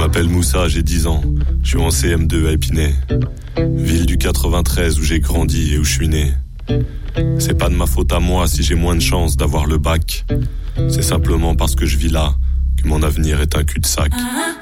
m'appelle Moussa, j'ai 10 ans. Je suis en CM2 à Épinay. Ville du 93 où j'ai grandi et où je suis né. C'est pas de ma faute à moi si j'ai moins de chance d'avoir le bac. C'est simplement parce que je vis là que mon avenir est un cul-de-sac.